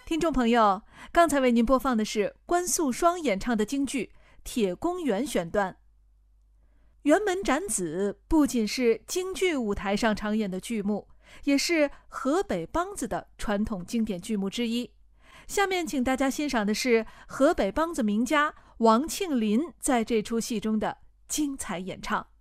听众朋友，刚才为您播放的是关素霜演唱的京剧《铁公园》选段。辕门斩子不仅是京剧舞台上常演的剧目，也是河北梆子的传统经典剧目之一。下面请大家欣赏的是河北梆子名家王庆林在这出戏中的精彩演唱。